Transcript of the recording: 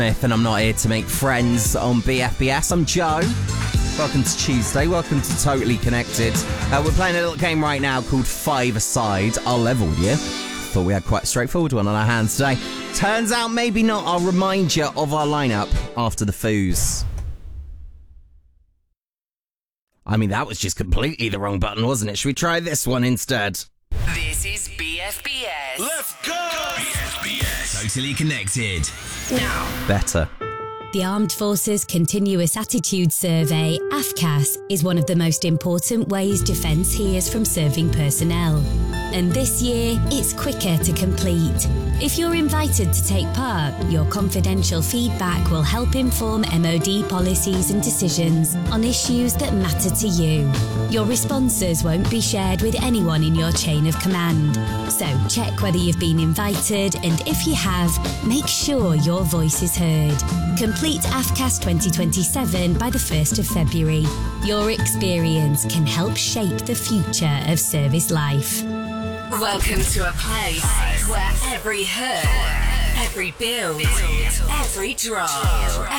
Smith, and I'm not here to make friends on BFBS. I'm Joe. Welcome to Tuesday. Welcome to Totally Connected. We're playing a little game right now called Five Aside. I'll level you. Thought we had quite a straightforward one on our hands today. Turns out maybe not. I'll remind you of our lineup after the foos. I mean, that was just completely the wrong button, wasn't it? Should we try this one instead? This is BFBS. Let's go! BFBS. Totally Connected. Now. Better. The Armed Forces Continuous Attitude Survey, AFCAS, is one of the most important ways Defence hears from serving personnel. And this year, it's quicker to complete. If you're invited to take part, your confidential feedback will help inform MOD policies and decisions on issues that matter to you. Your responses won't be shared with anyone in your chain of command. So check whether you've been invited, and if you have, make sure your voice is heard. Complete AFCAS 2027 by the 1st of February. Your experience can help shape the future of service life. Welcome to a place where every hurt, every build, every drop,